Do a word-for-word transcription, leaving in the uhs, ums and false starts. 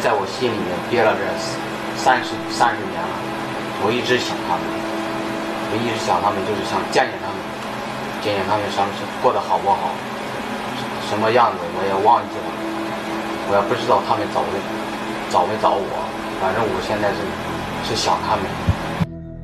在我心里面憋了这三十三十年了，我一直想他们，我一直想他们，就是想见见他们，见见他们什么过得好不好，什么样子我也忘记了，我也不知道他们找没找没找我，反正我现在是是想他们。